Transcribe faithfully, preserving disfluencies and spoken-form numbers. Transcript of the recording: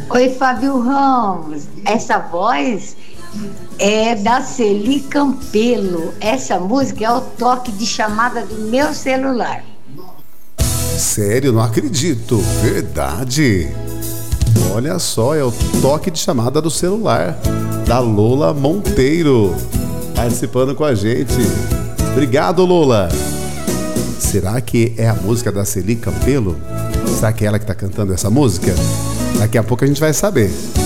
Oi, Fábio Ramos. Essa voz é da Celi Campelo. Essa música é o toque de chamada do meu celular. Sério, não acredito. Verdade. Olha só, é o toque de chamada do celular da Lola Monteiro, participando com a gente. Obrigado, Lola. Será que é a música da Celi Campelo? Será que é ela que está cantando essa música? Daqui a pouco a gente vai saber.